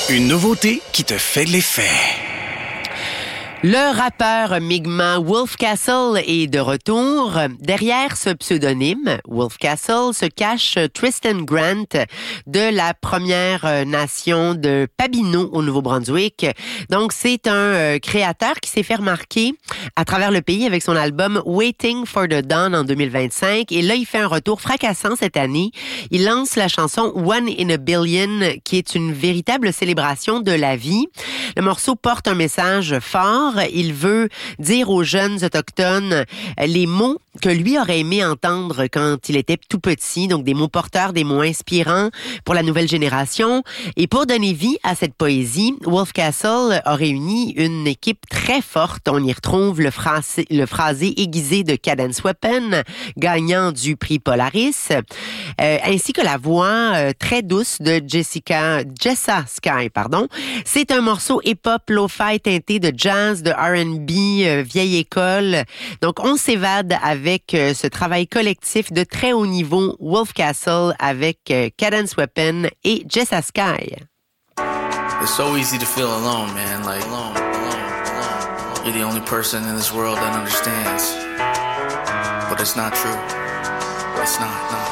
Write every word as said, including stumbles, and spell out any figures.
Une nouveauté qui te fait de l'effet. Le rappeur Mi'kmaq Wolf Castle est de retour. Derrière ce pseudonyme, Wolf Castle, se cache Tristan Grant de la Première Nation de Pabineau au Nouveau-Brunswick. Donc, c'est un créateur qui s'est fait remarquer à travers le pays avec son album Waiting for the Dawn en deux mille vingt-cinq. Et là, il fait un retour fracassant cette année. Il lance la chanson One in a Billion, qui est une véritable célébration de la vie. Le morceau porte un message fort. Il veut dire aux jeunes autochtones les mots que lui aurait aimé entendre quand il était tout petit, donc des mots porteurs, des mots inspirants pour la nouvelle génération. Et pour donner vie à cette poésie, Wolf Castle a réuni une équipe très forte. On y retrouve le phrasé, le phrasé aiguisé de Cadence Weapon, gagnant du prix Polaris, euh, ainsi que la voix euh, très douce de Jessica, Jessa Sky, pardon. C'est un morceau hip-hop, lo-fi teinté de jazz, de R and B, euh, vieille école. Donc, on s'évade avec euh, ce travail collectif de très haut niveau, Wolf Castle avec euh, Cadence Weapon et Jessa Sky. It's so easy to feel alone, man. Like, alone, alone, alone. You're the only person in this world that understands. But it's not true. It's not, no.